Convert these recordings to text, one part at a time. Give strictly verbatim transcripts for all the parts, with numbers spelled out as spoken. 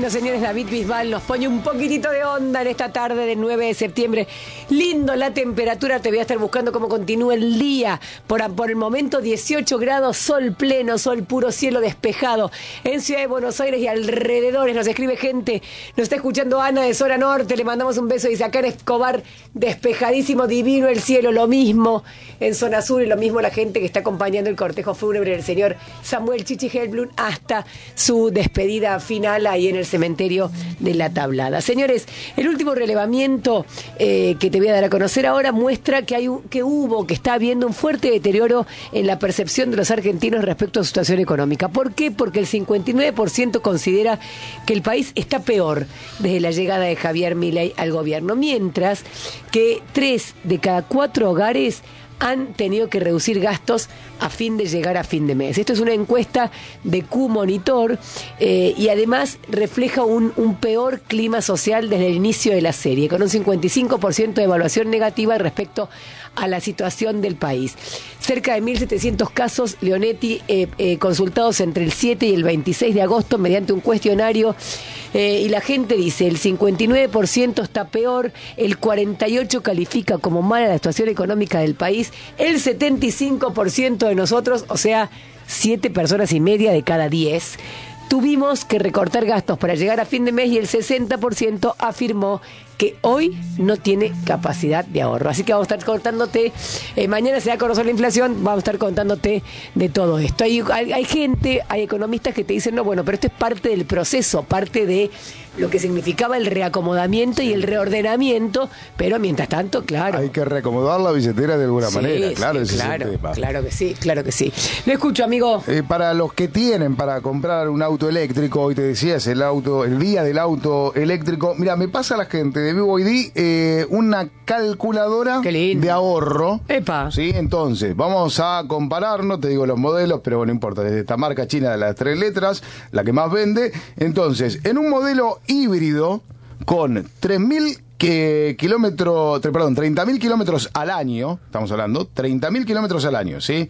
Bueno, señores, David Bisbal nos pone un poquitito de onda en esta tarde del nueve de septiembre. Lindo la temperatura, te voy a estar buscando cómo continúa el día. Por, por el momento dieciocho grados, sol pleno, sol puro, cielo despejado. En Ciudad de Buenos Aires y alrededores nos escribe gente, nos está escuchando Ana de Zona Norte, le mandamos un beso. Dice acá en Escobar, despejadísimo, divino el cielo, lo mismo en Zona Sur y lo mismo la gente que está acompañando el cortejo fúnebre del señor Samuel Chichi Helblum hasta su despedida final ahí en el cementerio de La Tablada. Señores, el último relevamiento eh, que te voy a dar a conocer ahora muestra que hay un, que hubo, que está habiendo un fuerte deterioro en la percepción de los argentinos respecto a su situación económica. ¿Por qué? Porque el cincuenta y nueve por ciento considera que el país está peor desde la llegada de Javier Milei al gobierno, mientras que tres de cada cuatro hogares han tenido que reducir gastos a fin de llegar a fin de mes. Esto es una encuesta de Q-Monitor eh, y además refleja un, un peor clima social desde el inicio de la serie, con un cincuenta y cinco por ciento de evaluación negativa respecto a la situación del país. Cerca de mil setecientos casos, Leonetti, eh, eh, consultados entre el siete y el veintiséis de agosto mediante un cuestionario, eh, y la gente dice, el cincuenta y nueve por ciento está peor, el cuarenta y ocho por ciento califica como mala la situación económica del país, el setenta y cinco por ciento de nosotros, o sea, siete personas y media de cada diez, tuvimos que recortar gastos para llegar a fin de mes y el sesenta por ciento afirmó que hoy no tiene capacidad de ahorro. Así que vamos a estar contándote, eh, mañana se da a conocer la inflación, vamos a estar contándote de todo esto. Hay, hay, hay gente, hay economistas que te dicen, no, bueno, pero esto es parte del proceso, parte de lo que significaba el reacomodamiento y el reordenamiento, pero mientras tanto, claro. Hay que reacomodar la billetera de alguna sí, manera, claro, sí, ese claro, es el tema. Claro que sí, claro que sí. Lo escucho, amigo. Eh, para los que tienen para comprar un auto eléctrico, hoy te decías, el auto, el día del auto eléctrico, mira, me pasa a la gente de B Y D eh, una calculadora de ahorro. Epa. Sí, entonces, vamos a comparar, no te digo los modelos, pero no importa, desde esta marca china de las tres letras, la que más vende. Entonces, en un modelo híbrido con tres mil que kilómetros, perdón, treinta mil kilómetros al año, estamos hablando, treinta mil kilómetros al año, ¿sí?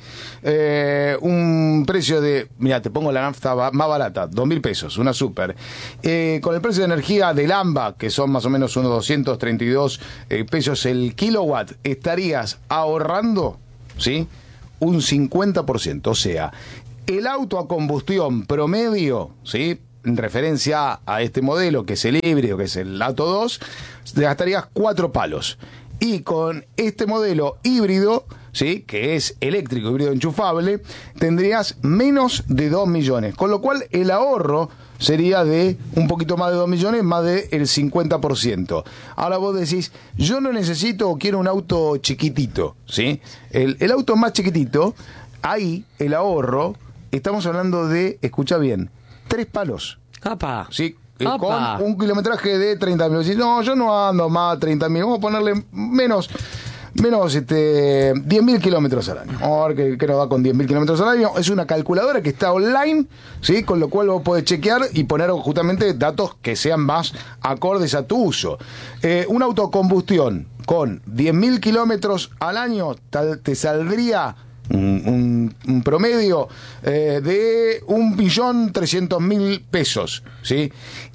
Eh, un precio de, mira, te pongo la nafta más barata, dos mil pesos, una super. Eh, con el precio de energía del AMBA, que son más o menos unos doscientos treinta y dos eh, pesos el kilowatt, estarías ahorrando, ¿sí? Un cincuenta por ciento, o sea, el auto a combustión promedio, ¿sí? En referencia a este modelo, que es el híbrido, que es el Atto dos, te gastarías cuatro palos. Y con este modelo híbrido, ¿sí? Que es eléctrico, híbrido enchufable, tendrías menos de dos millones. Con lo cual, el ahorro sería de un poquito más de dos millones, más del cincuenta por ciento. Ahora vos decís, yo no necesito o quiero un auto chiquitito, ¿sí? El, el auto más chiquitito, ahí el ahorro, estamos hablando de, escucha bien, tres palos. Apa. Sí, eh, Apa. con un kilometraje de treinta mil. No, yo no ando más treinta mil. Vamos a ponerle menos, menos este, diez mil kilómetros al año. Vamos a ver qué, qué nos da con diez mil kilómetros al año. Es una calculadora que está online, ¿sí? Con lo cual vos podés chequear y poner justamente datos que sean más acordes a tu uso. Eh, un autocombustión con diez mil kilómetros al año tal, te saldría Un, un, un promedio eh, de un millón trescientos mil pesos, ¿sí?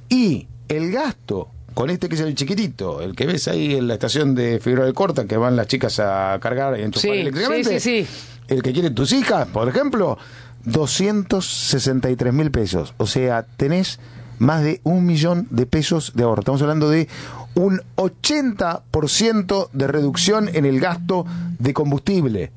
Y el gasto con este que es el chiquitito, el que ves ahí en la estación de Figueroa de Corta, que van las chicas a cargar y enchufar Sí, eléctricamente, sí, sí, sí. el que quieren tus hijas, por ejemplo, doscientos sesenta y tres mil pesos. O sea, tenés más de un millón de pesos de ahorro. Estamos hablando de un ochenta por ciento de reducción en el gasto de combustible.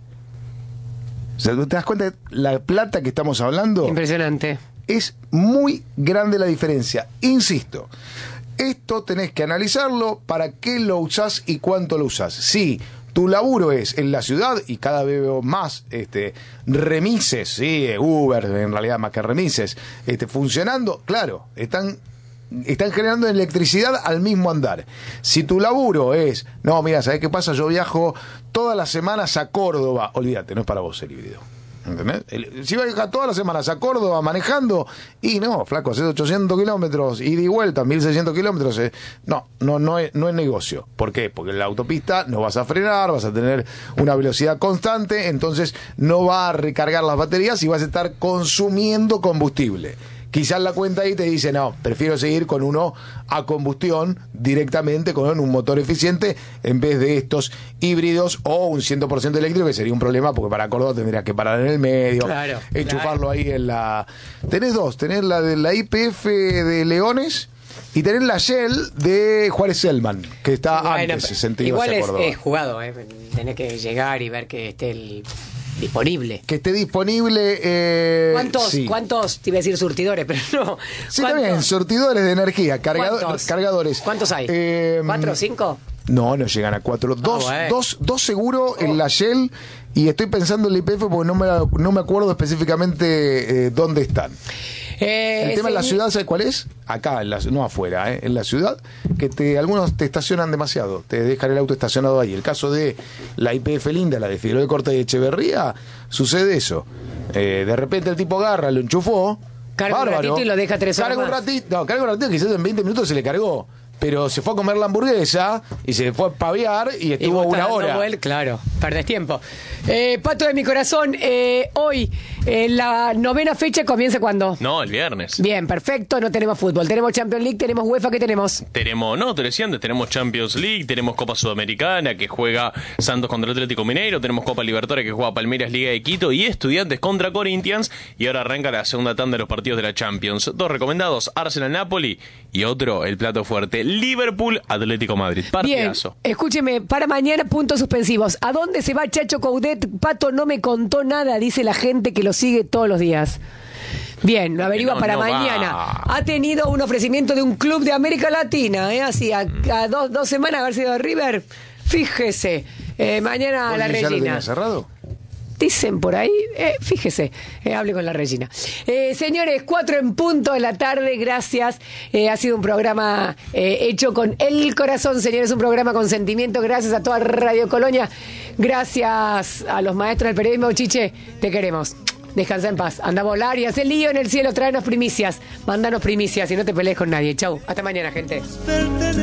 O sea, ¿te das cuenta de la plata que estamos hablando? Impresionante. Es muy grande la diferencia. Insisto, esto tenés que analizarlo para qué lo usás y cuánto lo usás. Si tu laburo es en la ciudad, y cada vez veo más este, remises, ¿sí? Uber, en realidad más que remises, este, funcionando, claro, están... están generando electricidad al mismo andar. Si tu laburo es, no, mira, ¿sabés qué pasa? Yo viajo todas las semanas a Córdoba. Olvídate, no es para vos el híbrido. ¿Entendés? El, si vas a viajar todas las semanas a Córdoba manejando, y no, flaco, haces ochocientos kilómetros, ida y vuelta, mil seiscientos kilómetros, eh, no, no, no es, no es negocio. ¿Por qué? Porque en la autopista no vas a frenar, vas a tener una velocidad constante, entonces no va a recargar las baterías y vas a estar consumiendo combustible. quizás la cuenta ahí te dice, no, prefiero seguir con uno a combustión directamente con un motor eficiente en vez de estos híbridos o un cien por ciento eléctrico, que sería un problema porque para Córdoba tendrías que parar en el medio, claro, enchufarlo claro. ahí en la... Tenés dos, tenés la de la I P F de Leones y tenés la Shell de Juárez Selman, que está Bueno, antes, sentido igual hacia es, Córdoba. es jugado, ¿eh? Tenés que llegar y ver que esté el disponible. Que esté disponible... Eh, ¿Cuántos, sí. ¿Cuántos? Te iba a decir surtidores, pero no. Sí, ¿Cuántos? también, surtidores de energía, cargado- ¿Cuántos? cargadores. ¿Cuántos hay? Eh, ¿Cuatro o cinco? No, no llegan a cuatro. Dos, bueno. dos, dos seguro en la Shell y estoy pensando en la I P F porque no me, la- no me acuerdo específicamente eh, dónde están. Eh, El tema en la sí. ciudad, ¿sabes cuál es? Acá, en la, no afuera, ¿eh? En la ciudad, que te algunos te estacionan demasiado, te dejan el auto estacionado ahí. El caso de la I P F Linda, la de Figueroa Corta y Echeverría, sucede eso. Eh, de repente el tipo agarra, lo enchufó, Carga un bárbaro, ratito y lo deja tres horas carga un más. ratito, no, carga un ratito, quizás en veinte minutos se le cargó. Pero se fue a comer la hamburguesa y se fue a paviar y Y estuvo vos una estás dando hora. vuel- claro, perdés tiempo. Eh, Pato de mi corazón, eh, hoy eh, la novena fecha comienza cuando. No, el viernes. Bien, perfecto, no tenemos fútbol, tenemos Champions League, tenemos UEFA, ¿qué tenemos? Tenemos, no, te lo decía antes, tenemos Champions League, tenemos Copa Sudamericana que juega Santos contra Atlético Mineiro, tenemos Copa Libertadores que juega Palmeiras Liga de Quito y Estudiantes contra Corinthians, y ahora arranca la segunda tanda de los partidos de la Champions. Dos recomendados, Arsenal-Napoli y otro, el plato fuerte, Liverpool-Atlético Madrid. Bien, Partidazo. escúcheme, para mañana puntos suspensivos. ¿A dónde se va Chacho Coudet? Pato no me contó nada, dice la gente que lo sigue todos los días. Bien, lo averigua no, para no mañana. va. Ha tenido un ofrecimiento de un club de América Latina, ¿eh? Así, a, a dos, dos semanas haber sido de River. Fíjese, eh, mañana ¿Vos la decís, ya lo Regina. tenía cerrado? Dicen por ahí, eh, fíjese, eh, hable con la Regina. Eh, señores, cuatro en punto de la tarde, gracias. Eh, ha sido un programa eh, hecho con el corazón, señores, un programa con sentimiento. Gracias a toda Radio Colonia, gracias a los maestros del periodismo. Chiche, te queremos. Descansa en paz, anda a volar y haz el lío en el cielo, tráenos primicias, mándanos primicias y no te pelees con nadie. Chau, hasta mañana, gente.